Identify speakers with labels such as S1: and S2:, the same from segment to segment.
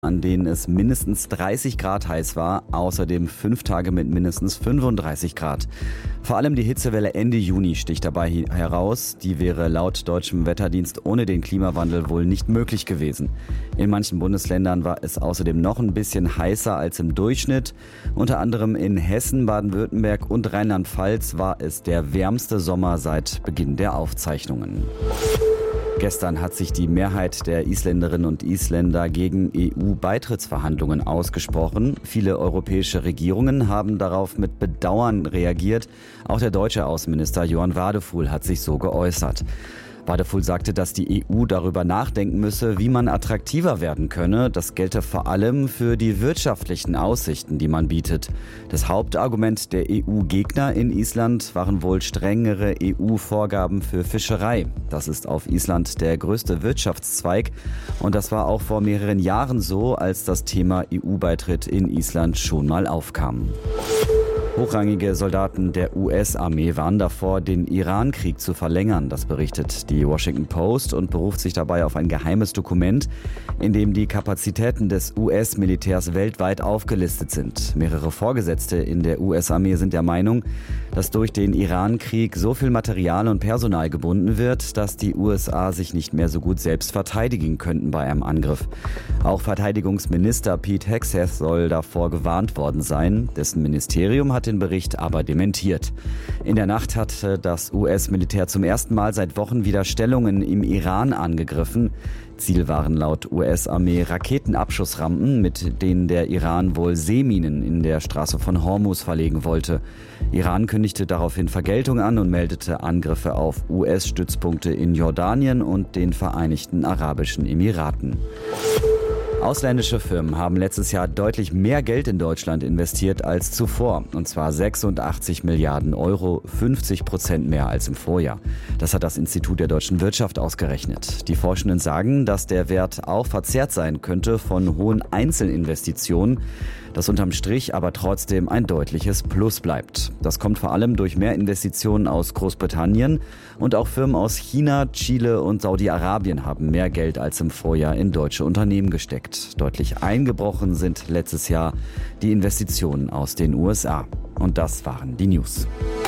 S1: an denen es mindestens 30 Grad heiß war, außerdem 5 Tage mit mindestens 35 Grad. Vor allem die Hitzewelle Ende Juni sticht dabei heraus. Die wäre laut deutschem Wetterdienst ohne den Klimawandel wohl nicht möglich gewesen. In manchen Bundesländern war es außerdem noch ein bisschen heißer als im Durchschnitt. Unter anderem in Hessen, Baden-Württemberg und Rheinland-Pfalz war es der wärmste Sommer seit Beginn der Aufzeichnungen. Gestern hat sich die Mehrheit der Isländerinnen und Isländer gegen EU-Beitrittsverhandlungen ausgesprochen. Viele europäische Regierungen haben darauf mit Bedauern reagiert. Auch der deutsche Außenminister Johann Wadefuhl hat sich so geäußert. Wadefuhl sagte, dass die EU darüber nachdenken müsse, wie man attraktiver werden könne. Das gelte vor allem für die wirtschaftlichen Aussichten, die man bietet. Das Hauptargument der EU-Gegner in Island waren wohl strengere EU-Vorgaben für Fischerei. Das ist auf Island der größte Wirtschaftszweig. Und das war auch vor mehreren Jahren so, als das Thema EU-Beitritt in Island schon mal aufkam. Hochrangige Soldaten der US-Armee warnen davor, den Iran-Krieg zu verlängern. Das berichtet die Washington Post und beruft sich dabei auf ein geheimes Dokument, in dem die Kapazitäten des US-Militärs weltweit aufgelistet sind. Mehrere Vorgesetzte in der US-Armee sind der Meinung, dass durch den Iran-Krieg so viel Material und Personal gebunden wird, dass die USA sich nicht mehr so gut selbst verteidigen könnten bei einem Angriff. Auch Verteidigungsminister Pete Hegseth soll davor gewarnt worden sein. Dessen Ministerium hat den Bericht aber dementiert. In der Nacht hat das US-Militär zum ersten Mal seit Wochen wieder Stellungen im Iran angegriffen. Ziel waren laut US-Armee Raketenabschussrampen, mit denen der Iran wohl Seeminen in der Straße von Hormuz verlegen wollte. Iran kündigte daraufhin Vergeltung an und meldete Angriffe auf US-Stützpunkte in Jordanien und den Vereinigten Arabischen Emiraten. Ausländische Firmen haben letztes Jahr deutlich mehr Geld in Deutschland investiert als zuvor. Und zwar 86 Milliarden Euro, 50% mehr als im Vorjahr. Das hat das Institut der deutschen Wirtschaft ausgerechnet. Die Forschenden sagen, dass der Wert auch verzerrt sein könnte von hohen Einzelinvestitionen, das unterm Strich aber trotzdem ein deutliches Plus bleibt. Das kommt vor allem durch mehr Investitionen aus Großbritannien und auch Firmen aus China, Chile und Saudi-Arabien haben mehr Geld als im Vorjahr in deutsche Unternehmen gesteckt. Deutlich eingebrochen sind letztes Jahr die Investitionen aus den USA. Und das waren die News.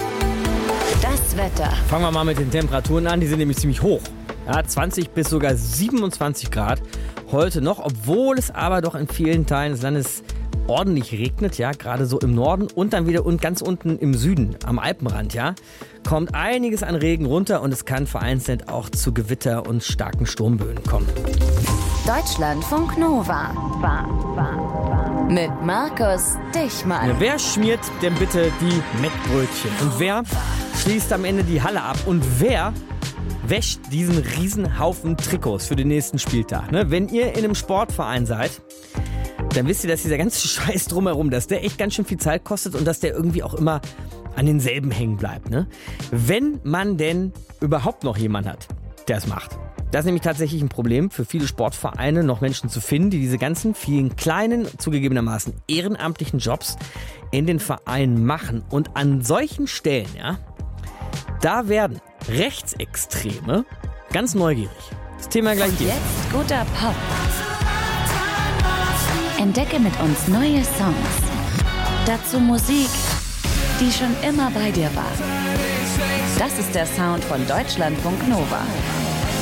S2: Das Wetter.
S3: Fangen wir mal mit den Temperaturen an, die sind nämlich ziemlich hoch. Ja, 20 bis sogar 27 Grad heute noch, obwohl es aber doch in vielen Teilen des Landes ordentlich regnet, ja, gerade so im Norden und dann wieder und ganz unten im Süden, am Alpenrand, ja, kommt einiges an Regen runter und es kann vereinzelt auch zu Gewitter und starken Sturmböen kommen.
S2: Deutschlandfunk Nova. Mit Markus Dichmann.
S3: Ja, wer schmiert denn bitte die Mettbrötchen? Und wer schließt am Ende die Halle ab? Und wer wäscht diesen Riesenhaufen Trikots für den nächsten Spieltag? Ne? Wenn ihr in einem Sportverein seid, dann wisst ihr, dass dieser ganze Scheiß drumherum, dass der echt ganz schön viel Zeit kostet und dass der irgendwie auch immer an denselben hängen bleibt. Ne? Wenn man denn überhaupt noch jemanden hat, der es macht. Das ist nämlich tatsächlich ein Problem für viele Sportvereine, noch Menschen zu finden, die diese ganzen vielen kleinen, zugegebenermaßen ehrenamtlichen Jobs in den Vereinen machen. Und an solchen Stellen, ja, da werden Rechtsextreme ganz neugierig. Das Thema gleich hier.
S2: Jetzt guter Pop. Entdecke mit uns neue Songs. Dazu Musik, die schon immer bei dir war. Das ist der Sound von Deutschlandfunk Nova.